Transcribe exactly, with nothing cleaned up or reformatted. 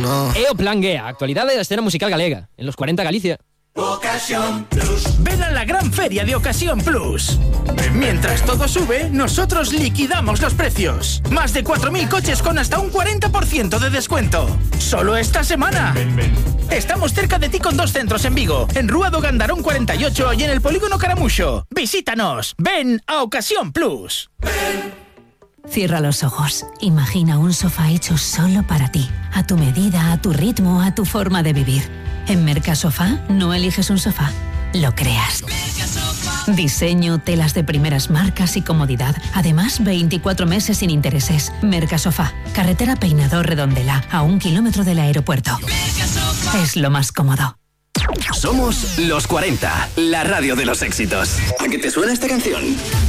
no. E o Plan Guea, actualidade da escena musical galega. En los cuarenta Galicia. Ocasión Plus. Ven a la gran feria de Ocasión Plus. Mientras todo sube, nosotros liquidamos los precios. Más de cuatro mil coches con hasta un cuarenta por ciento de descuento. Solo esta semana. Ven, ven, ven. Estamos cerca de ti con dos centros en Vigo, en Rúa do Gandarón cuarenta y ocho y en el Polígono Caramuxo. Visítanos. Ven a Ocasión Plus. Ven. Cierra los ojos. Imagina un sofá hecho solo para ti. A tu medida, a tu ritmo, a tu forma de vivir. En Mercasofá no eliges un sofá, lo creas. Diseño, telas de primeras marcas y comodidad. Además, veinticuatro meses sin intereses. Mercasofá, carretera Peinador Redondela, a un kilómetro del aeropuerto. Es lo más cómodo. Somos los cuarenta, la radio de los éxitos. ¿A qué te suena esta canción?